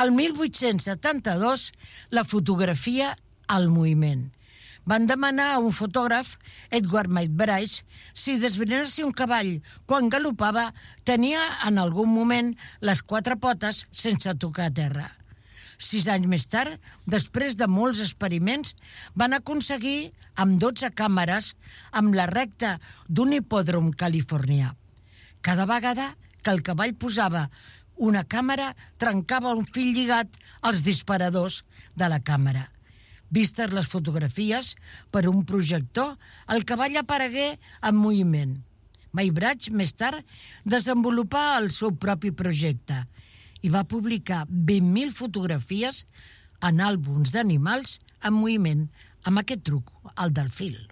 El 1872, la fotografia al moviment. Van demanar a un fotògraf, Edward Maitbrace, si desvetllar si un cavall, quan galopava, tenia en algun moment les 4 potes sense tocar a terra. 6 anys més tard, després de molts experiments, van aconseguir, amb 12 càmeres, amb la recta d'un hipòdrom californià. Cada vegada que el cavall posava una càmera, trencava un fil lligat als disparadors de la càmera. Vistes les fotografies per un projector, el cavall aparegué en moviment. Maitbrace, més tard, desenvolupà el seu propi projecte i va publicar 20.000 fotografies en àlbums d'animals en moviment, amb aquest truc, el del fil.